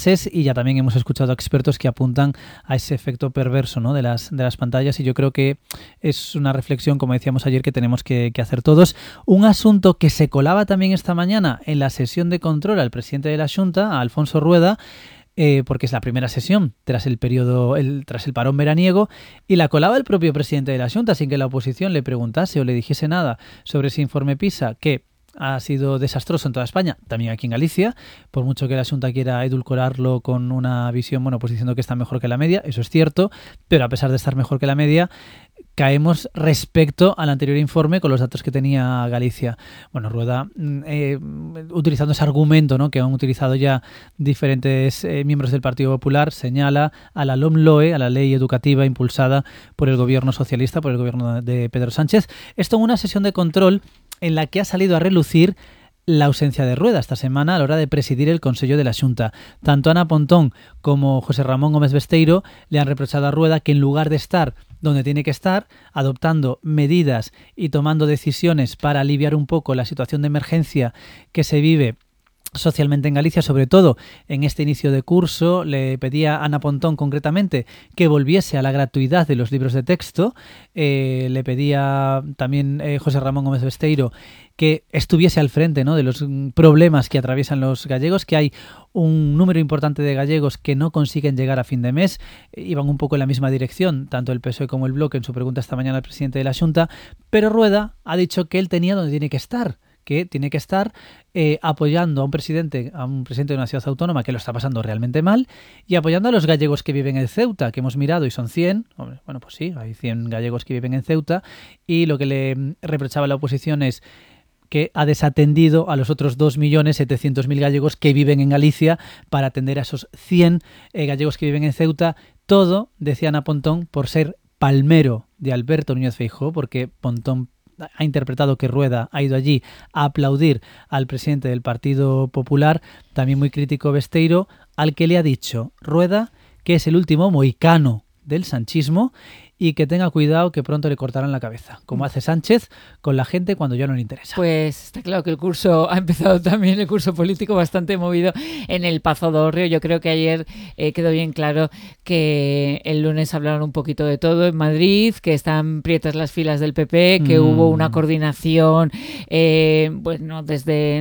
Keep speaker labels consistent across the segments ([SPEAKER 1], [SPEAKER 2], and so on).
[SPEAKER 1] clases, y ya también hemos escuchado a expertos que apuntan a ese efecto perverso, ¿no?, de las pantallas, y yo creo que es una reflexión, como decíamos ayer, que tenemos que hacer todos. Un asunto que se colaba también esta mañana en la sesión de control al presidente de la Xunta, a Alfonso Rueda, porque es la primera sesión tras el parón veraniego, y la colaba el propio presidente de la Xunta sin que la oposición le preguntase o le dijese nada sobre ese informe PISA, que ha sido desastroso en toda España, también aquí en Galicia, por mucho que la Xunta quiera edulcorarlo con una visión, bueno, pues diciendo que está mejor que la media, eso es cierto, pero a pesar de estar mejor que la media, caemos respecto al anterior informe con los datos que tenía Galicia. Bueno, Rueda, utilizando ese argumento, ¿no?, que han utilizado ya diferentes miembros del Partido Popular, señala a la LOMLOE, a la ley educativa impulsada por el gobierno socialista, por el gobierno de Pedro Sánchez. Esto en una sesión de control en la que ha salido a relucir la ausencia de Rueda esta semana a la hora de presidir el Consello de la Xunta. Tanto Ana Pontón como José Ramón Gómez Besteiro le han reprochado a Rueda que, en lugar de estar donde tiene que estar, adoptando medidas y tomando decisiones para aliviar un poco la situación de emergencia que se vive socialmente en Galicia, sobre todo en este inicio de curso, le pedía a Ana Pontón concretamente que volviese a la gratuidad de los libros de texto, le pedía también José Ramón Gómez Besteiro que estuviese al frente, ¿no?, de los problemas que atraviesan los gallegos, que hay un número importante de gallegos que no consiguen llegar a fin de mes. Iban un poco en la misma dirección, tanto el PSOE como el Bloque, en su pregunta esta mañana al presidente de la Xunta, pero Rueda ha dicho que él tenía donde tiene que estar, apoyando a un presidente de una ciudad autónoma que lo está pasando realmente mal, y apoyando a los gallegos que viven en Ceuta, que hemos mirado y son 100. Bueno, pues sí, hay 100 gallegos que viven en Ceuta, y lo que le reprochaba la oposición es que ha desatendido a los otros 2.700.000 gallegos que viven en Galicia para atender a esos 100 gallegos que viven en Ceuta. Todo, decía Ana Pontón, por ser palmero de Alberto Núñez Feijóo, porque Pontón ha interpretado que Rueda ha ido allí a aplaudir al presidente del Partido Popular. También muy crítico Besteiro, al que le ha dicho Rueda que es el último mohicano del sanchismo y que tenga cuidado, que pronto le cortarán la cabeza, como hace Sánchez con la gente cuando ya no le interesa.
[SPEAKER 2] Pues está claro que el curso ha empezado también, el curso político, bastante movido en el Pazo do Río. Yo creo que ayer quedó bien claro que el lunes hablaron un poquito de todo en Madrid, que están prietas las filas del PP, que hubo una coordinación bueno, desde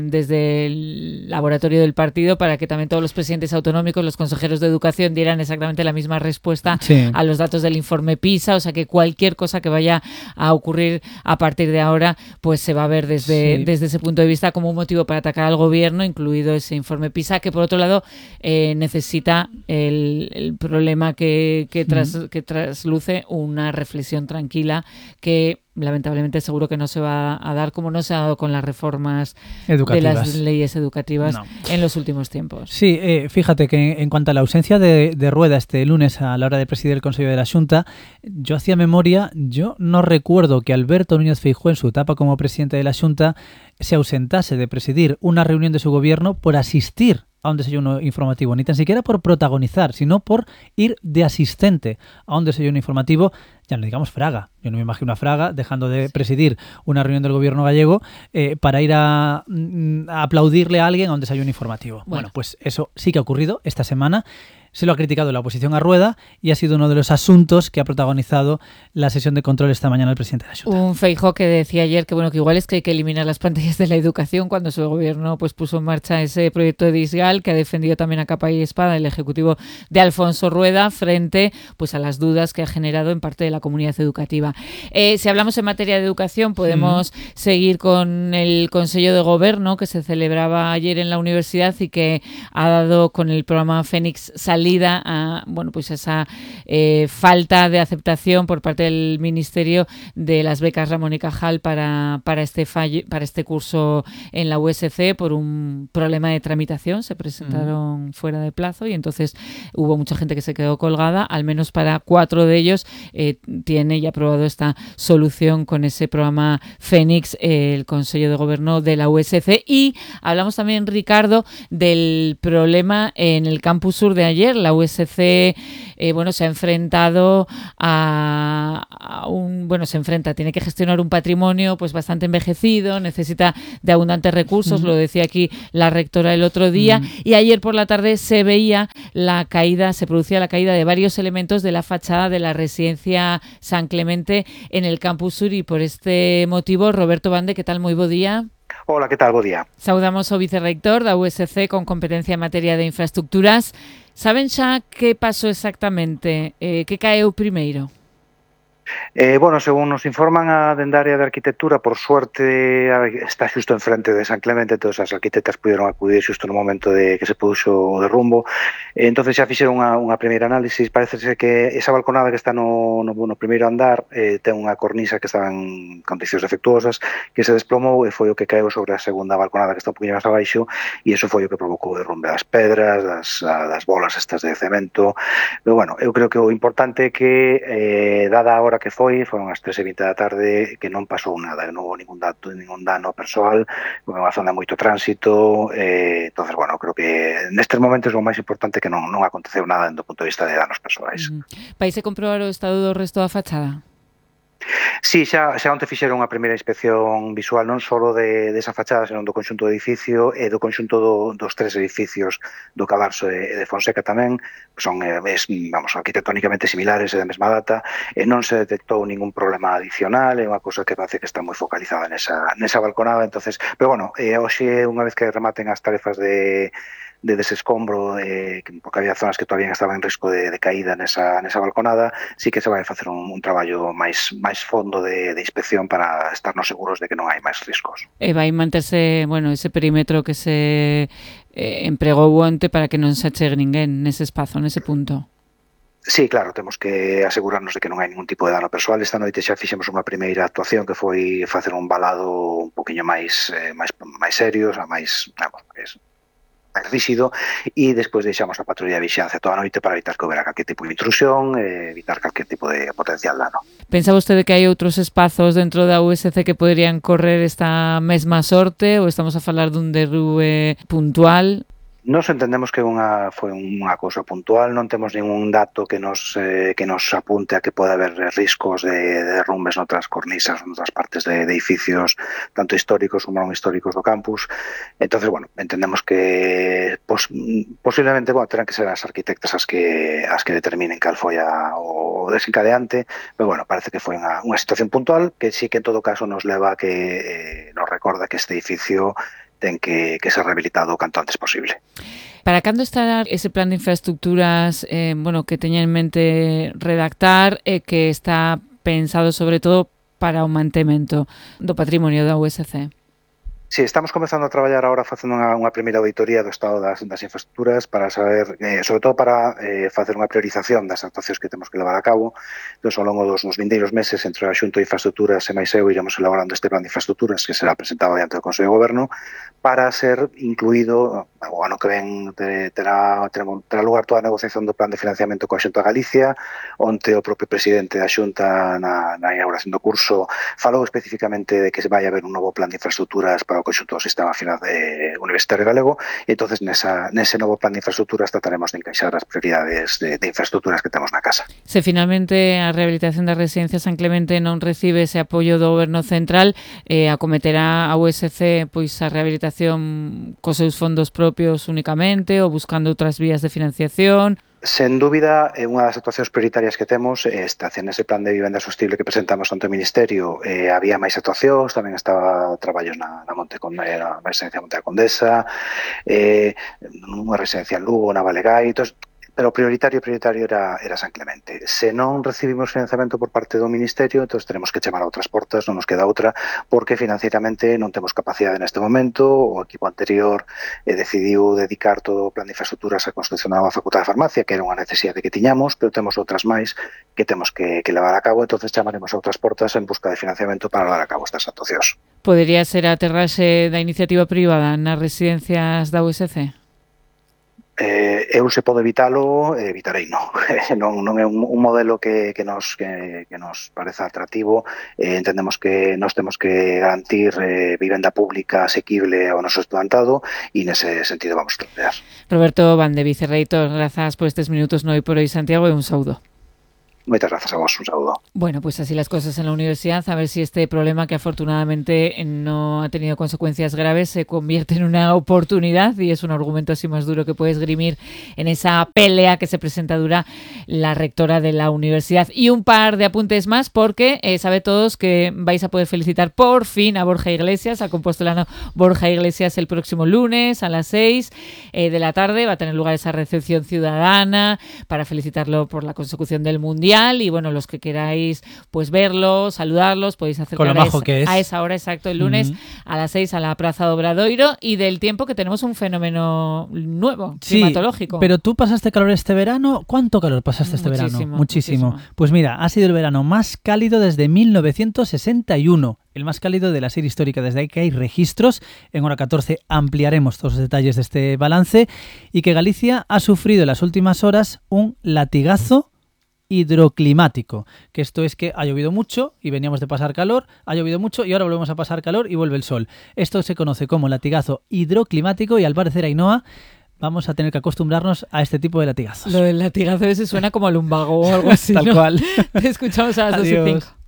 [SPEAKER 2] el laboratorio del partido para que también todos los presidentes autonómicos, los consejeros de educación dieran exactamente la misma respuesta a los datos del informe PISA. O sea que cualquier cosa que vaya a ocurrir a partir de ahora, pues se va a ver desde ese punto de vista como un motivo para atacar al gobierno, incluido ese informe PISA, que por otro lado necesita el problema que trasluce una reflexión tranquila que lamentablemente seguro que no se va a dar, como no se ha dado con las reformas de las leyes educativas en los últimos tiempos.
[SPEAKER 1] Sí, fíjate que en cuanto a la ausencia de Rueda este lunes a la hora de presidir el Consejo de la Xunta, yo hacía memoria, yo no recuerdo que Alberto Núñez Feijóo en su etapa como presidente de la Xunta se ausentase de presidir una reunión de su gobierno por asistir a un desayuno informativo, ni tan siquiera por protagonizar, sino por ir de asistente a un desayuno informativo. Ya no digamos Fraga, yo no me imagino a Fraga dejando de presidir una reunión del gobierno gallego para ir a aplaudirle a alguien a un desayuno informativo. Bueno, pues eso sí que ha ocurrido esta semana. Se lo ha criticado la oposición a Rueda y ha sido uno de los asuntos que ha protagonizado la sesión de control esta mañana el presidente de la Xunta.
[SPEAKER 2] Un Feijóo que decía ayer que bueno, que igual es que hay que eliminar las pantallas de la educación, cuando su gobierno pues puso en marcha ese proyecto de Disgal, que ha defendido también a capa y espada el ejecutivo de Alfonso Rueda frente pues a las dudas que ha generado en parte de la comunidad educativa. Si hablamos en materia de educación, podemos seguir con el Consejo de Gobierno que se celebraba ayer en la universidad y que ha dado con el programa Fénix salida a pues esa falta de aceptación por parte del Ministerio de las becas Ramón y Cajal para este curso en la USC por un problema de tramitación. Se presentaron fuera de plazo y entonces hubo mucha gente que se quedó colgada. Al menos para 4 de ellos tiene y ha aprobado esta solución con ese programa Fénix, el Consejo de Gobierno de la USC. Y hablamos también, Ricardo, del problema en el Campus Sur de ayer. La USC se ha enfrentado tiene que gestionar un patrimonio pues bastante envejecido, necesita de abundantes recursos, lo decía aquí la rectora el otro día, y ayer por la tarde se producía la caída de varios elementos de la fachada de la residencia San Clemente en el Campus Sur, y por este motivo, Roberto Bande, ¿qué tal? Moi bo día.
[SPEAKER 3] Hola, que tal? Bo día.
[SPEAKER 2] Saudamos ao vicerreitor da USC con competencia en materia de infraestructuras. Saben xa que pasou exactamente? Que caeu primeiro?
[SPEAKER 3] Según nos informan a dendaria de arquitectura, por suerte está xusto enfrente de San Clemente, todas as arquitectas puderon acudir xusto no momento de que se puxo o derrumbo. Entonces xa fixeron unha primeira análisis. Parece ser que esa balconada que está no primeiro andar ten unha cornisa que estaba en condicións defectuosas, que se desplomou e foi o que caeu sobre a segunda balconada que está un poquinho máis abaixo, e iso foi o que provocou o derrumbe das pedras, das bolas estas de cemento. Pero bueno, eu creo que o importante é que dada a hora que foron as 3:20 da tarde, que non pasou nada, non houve ningún dano persoal, porque é unha zona de moito tránsito. Entonces, bueno, creo que nestes momentos o máis importante é que non aconteceu nada do punto de vista de danos persoais.
[SPEAKER 2] Vais a comprobar o estado do resto da fachada?
[SPEAKER 3] Sí, xa onte fixeron unha primeira inspección visual non só desa fachada, senón do conxunto do edificio e do conxunto dos 3 edificios do Cadarso e de Fonseca tamén. Son arquitectónicamente similares e da mesma data, e non se detectou ningún problema adicional. É unha cousa que parece que está moi focalizada nesa balconada. Entonces, pero bueno, hoxe, unha vez que rematen as tarefas de desescombro, porque había zonas que todavía estaban en risco de caída nesa balconada, sí que se vai facer un traballo máis fondo de inspección para estarnos seguros de que non hai máis riscos.
[SPEAKER 2] E vai manterse, ese perímetro que se empregou onte para que non se achegue ninguén nese espazo, nese punto.
[SPEAKER 3] Sí, claro, temos que asegurarnos de que non hai ningún tipo de dano persoal. Esta noite xa fixemos unha primeira actuación que foi facer un balado un poquinho máis serio, máis rígido, e despois deixamos a patrulla de vixiancia toda a noite para evitar que houbera calquer tipo de intrusión, evitar calquer tipo de potencial dano.
[SPEAKER 2] Pensa vostede que hai outros espazos dentro da USC que poderían correr esta mesma sorte, ou estamos a falar dun derrube puntual?
[SPEAKER 3] Nos entendemos que foi unha cousa puntual, non temos ningún dato que nos apunte a que pode haber riscos de derrumbes noutras cornisas, noutras partes de edificios, tanto históricos como non históricos do campus. Entonces, entendemos que posiblemente terán que ser as arquitectas as que determinen cal foi o desencadeante, pero parece que foi unha situación puntual que sí que en todo caso nos leva a que nos recorda que este edificio ten que ser rehabilitado o canto antes posible.
[SPEAKER 2] Para cando estará ese plan de infraestructuras que teña en mente redactar e que está pensado sobre todo para o mantemento do patrimonio da USC?
[SPEAKER 3] Sí, estamos comenzando a traballar agora facendo unha primeira auditoría do estado das infraestructuras para saber, sobre todo para facer unha priorización das actuacións que temos que levar a cabo. Entón, ao longo dos vindeiros meses, entre a Xunta de Infraestructuras e máis eu, iremos elaborando este plan de infraestructuras que será presentado diante do Consello de Goberno para ser incluído, o ano que ven terá lugar toda a negociación do plan de financiamento coa Xunta de Galicia, onte o propio presidente da Xunta na inauguración do curso falou especificamente de que vai haber un novo plan de infraestructuras para o conxunto do sistema universitario galego, e entonces nese novo plan de infraestructuras trataremos de encaixar as prioridades de infraestructuras que temos na casa.
[SPEAKER 2] Se finalmente a rehabilitación da residencia San Clemente non recibe ese apoio do Goberno central, acometerá a USC a rehabilitación cos seus fondos propios únicamente ou buscando outras vías de financiación?
[SPEAKER 3] Sen dúbida, é unha das actuacións prioritarias que temos. Nese plan de vivenda sostible que presentamos ante o Ministerio, había máis actuacións, tamén estaba traballos na residencia Monte da Condesa, unha residencia en Lugo, na Valegai, pero o prioritario era San Clemente. Se non recibimos financiamento por parte do Ministerio, entón teremos que chamar a outras portas, non nos queda outra, porque financieramente non temos capacidade neste momento. O equipo anterior decidiu dedicar todo o plan de infraestructuras a construción da nova Facultade de Farmacia, que era unha necesidade que tiñamos, pero temos outras máis que temos que levar a cabo, entón chamaremos a outras portas en busca de financiamento para levar a cabo estas actuacións.
[SPEAKER 2] Podería ser a aterraxe da iniciativa privada nas residencias da USC?
[SPEAKER 3] Eu se pode evitalo, evitarei non é un modelo que nos pareza atractivo. Entendemos que nós temos que garantir vivenda pública asequible ao noso estudantado e nese sentido vamos traballar.
[SPEAKER 2] Roberto Bande, vicerreitor, grazas por estes minutos no Hoy por Hoy Santiago e un saúdo.
[SPEAKER 3] Muchas gracias a vos, un saludo.
[SPEAKER 2] Bueno, pues así las cosas en la universidad, a ver si este problema, que afortunadamente no ha tenido consecuencias graves, se convierte en una oportunidad, y es un argumento así más duro que puede esgrimir en esa pelea que se presenta dura la rectora de la universidad. Y un par de apuntes más, porque sabe todos que vais a poder felicitar por fin a Borja Iglesias, al compostelano Borja Iglesias, el próximo lunes a las 6 de la tarde. Va a tener lugar esa recepción ciudadana para felicitarlo por la consecución del Mundial. Y bueno, los que queráis pues verlo, saludarlos, podéis acercar a esa hora, exacto, el lunes a las 6 a la Praza do Obradoiro. Y del tiempo, que tenemos un fenómeno nuevo, climatológico.
[SPEAKER 1] Pero tú pasaste calor este verano. ¿Cuánto calor pasaste este verano? Muchísimo. Pues mira, ha sido el verano más cálido desde 1961. El más cálido de la serie histórica, desde ahí que hay registros. En hora 14 ampliaremos todos los detalles de este balance. Y que Galicia ha sufrido en las últimas horas un latigazo hidroclimático, que esto es que ha llovido mucho y veníamos de pasar calor, ha llovido mucho y ahora volvemos a pasar calor y vuelve el sol. Esto se conoce como latigazo hidroclimático y al parecer, Ainhoa, vamos a tener que acostumbrarnos a este tipo de latigazos.
[SPEAKER 2] Lo del latigazo ese suena como a lumbago o algo así,
[SPEAKER 1] Tal
[SPEAKER 2] ¿no?
[SPEAKER 1] cual.
[SPEAKER 2] Te escuchamos a las 2:05.